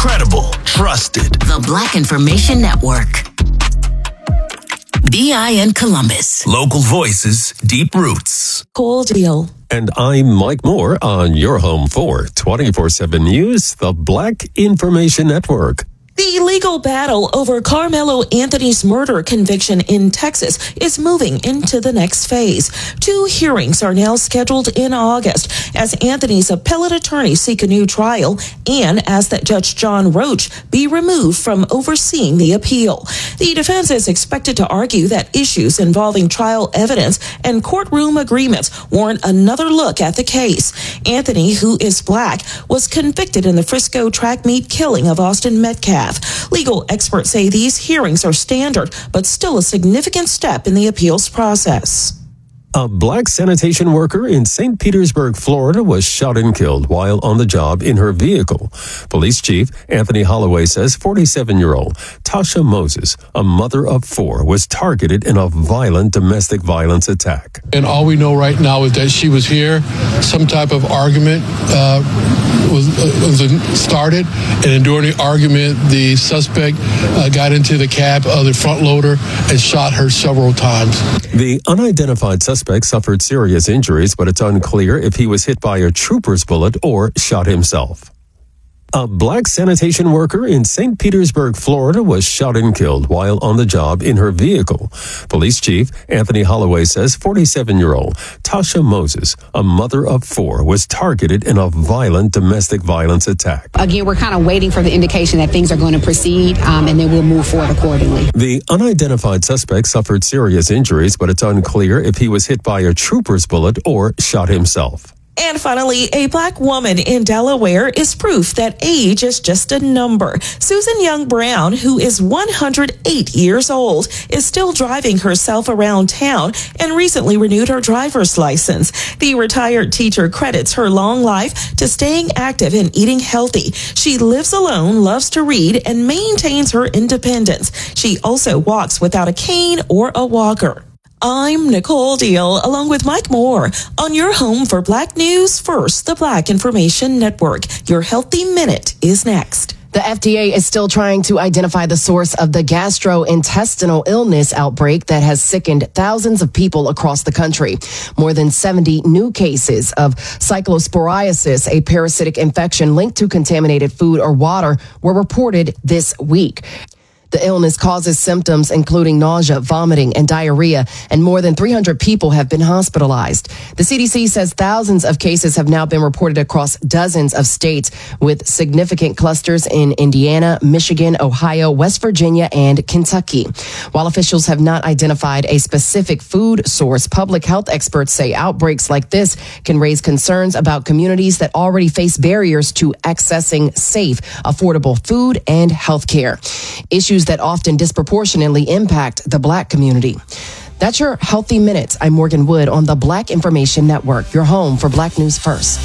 Credible, trusted. The Black Information Network. BIN Columbus. Local voices, deep roots. Cool deal. And I'm Mike Moore on your home for 24/7 News, the Black Information Network. The legal battle over Carmelo Anthony's murder conviction in Texas is moving into the next phase. 2 hearings are now scheduled in August as Anthony's appellate attorneys seek a new trial and ask that Judge John Roach be removed from overseeing the appeal. The defense is expected to argue that issues involving trial evidence and courtroom agreements warrant another look at the case. Anthony, who is black, was convicted in the Frisco track meet killing of Austin Metcalf. Legal experts say these hearings are standard, but still a significant step in the appeals process. A black sanitation worker in St. Petersburg, Florida, was shot and killed while on the job in her vehicle. Police Chief Anthony Holloway says 47-year-old Tasha Moses, a mother of 4, was targeted in a violent domestic violence attack. And all we know right now is that she was here. Some type of argument was started, and during the argument, the suspect got into the cab of the front loader and shot her several times. The unidentified suspect suffered serious injuries, but it's unclear if he was hit by a trooper's bullet or shot himself. A black sanitation worker in St. Petersburg, Florida, was shot and killed while on the job in her vehicle. Police Chief Anthony Holloway says 47-year-old Tasha Moses, a mother of 4, was targeted in a violent domestic violence attack. Again, we're kind of waiting for the indication that things are going to proceed, and then we'll move forward accordingly. The unidentified suspect suffered serious injuries, but it's unclear if he was hit by a trooper's bullet or shot himself. And finally, a black woman in Delaware is proof that age is just a number. Susan Young Brown, who is 108 years old, is still driving herself around town and recently renewed her driver's license. The retired teacher credits her long life to staying active and eating healthy. She lives alone, loves to read, and maintains her independence. She also walks without a cane or a walker. I'm Nicole Deal, along with Mike Moore, on your home for Black News First, the Black Information Network. Your Healthy Minute is next. The FDA is still trying to identify the source of the gastrointestinal illness outbreak that has sickened thousands of people across the country. More than 70 new cases of cyclosporiasis, a parasitic infection linked to contaminated food or water, were reported this week. The illness causes symptoms including nausea, vomiting, and diarrhea, and more than 300 people have been hospitalized. The CDC says thousands of cases have now been reported across dozens of states, with significant clusters in Indiana, Michigan, Ohio, West Virginia, and Kentucky. While officials have not identified a specific food source, public health experts say outbreaks like this can raise concerns about communities that already face barriers to accessing safe, affordable food and health care. Issues that often disproportionately impact the Black community. That's your Healthy Minute. I'm Morgan Wood on the Black Information Network, your home for Black News First.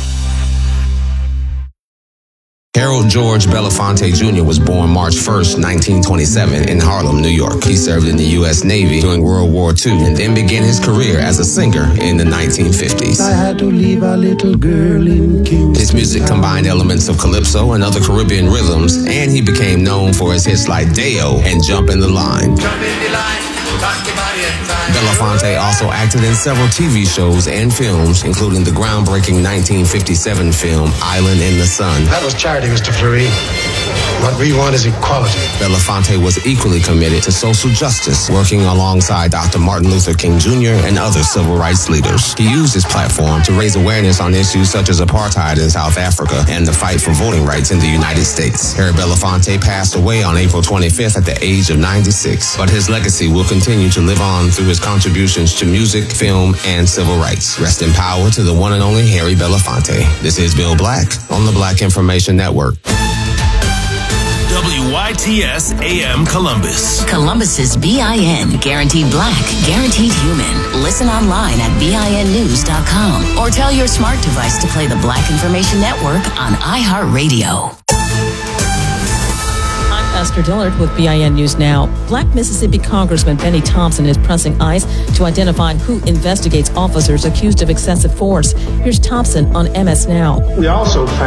Harold George Belafonte Jr. was born March 1st, 1927 in Harlem, New York. He served in the U.S. Navy during World War II and then began his career as a singer in the 1950s. I had to leave a little girl in Kingston. His music combined elements of calypso and other Caribbean rhythms, and he became known for his hits like Deo and Jump in the Line. Jump in the line, rock your body and time. Belafonte also acted in several TV shows and films, including the groundbreaking 1957 film Island in the Sun. That was charity, Mr. Fleury. What we want is equality. Belafonte was equally committed to social justice, working alongside Dr. Martin Luther King Jr. and other civil rights leaders. He used his platform to raise awareness on issues such as apartheid in South Africa and the fight for voting rights in the United States. Harry Belafonte passed away on April 25th at the age of 96, but his legacy will continue to live on through his contributions to music, film, and civil rights. Rest in power to the one and only Harry Belafonte. This is Bill Black on the Black Information Network. WYTS AM Columbus. Columbus's BIN. Guaranteed Black. Guaranteed Human. Listen online at BINnews.com or tell your smart device to play the Black Information Network on iHeartRadio. Esther Dillard with BIN News Now. Black Mississippi Congressman Benny Thompson is pressing ICE to identify who investigates officers accused of excessive force. Here's Thompson on MS Now. We also found